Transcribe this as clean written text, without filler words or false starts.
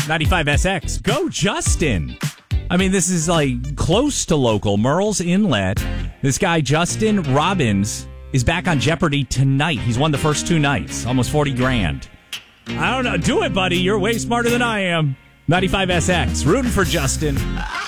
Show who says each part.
Speaker 1: 95SX. Go, Justin. I mean, this is like close to local. Murrells Inlet. This guy, Justin Robbins, is back on Jeopardy tonight. He's won the first 2 nights. Almost 40 grand. I don't know. Do it, buddy. You're way smarter than I am. 95SX. Rooting for Justin.